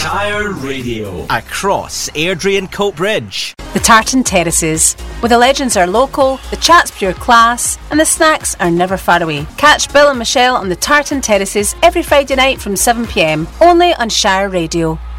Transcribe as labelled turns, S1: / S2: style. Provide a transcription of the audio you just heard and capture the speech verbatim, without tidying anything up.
S1: Shire Radio. Across Airdrie and Coatbridge.
S2: The Tartan Terraces, where the legends are local, the chat's pure class, and the snacks are never far away. Catch Bill and Michelle on the Tartan Terraces every Friday night from seven p m, only on Shire Radio.